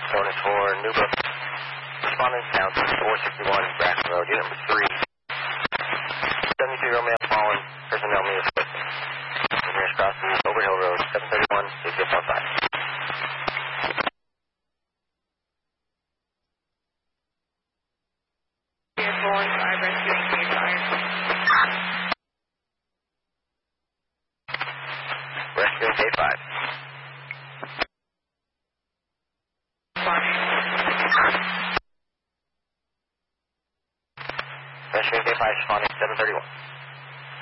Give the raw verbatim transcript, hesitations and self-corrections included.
Phone is for Newbrook. Responding down to four sixty-one Braxton Road, unit number three. seventy-three Romeo fallen, personnel meter assistant. The nearest cross is Over Hill Road, seven thirty-one, eight zero four five. Rescuing K five. Rescuing K five responding seven thirty-one.